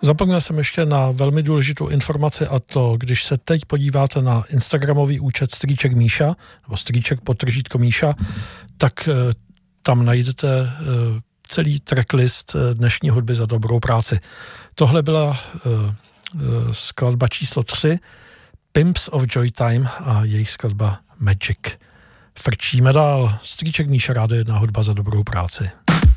Zapomněl jsem ještě na velmi důležitou informaci, a to, když se teď podíváte na instagramový účet Strýček Míša, nebo Strýček_Míša, tak tam najdete celý tracklist dnešní hudby za dobrou práci. Tohle byla skladba číslo 3, Pimps of Joytime a jejich skladba Magic. Frčíme dál. Strýček Míša, Rádio 1, hudba za dobrou práci.